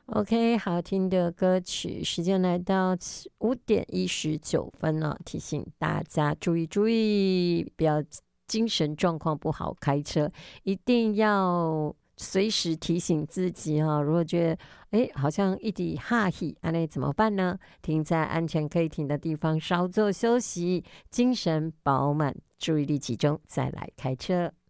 OK，好听的歌曲，时间来到5:19了，提醒大家注意，不要精神状况不好开车，一定要随时提醒自己哈、如果觉得好像一滴哈气，那怎么办呢？停在安全可以停的地方，稍作休息，精神饱满，注意力集中，再来开车。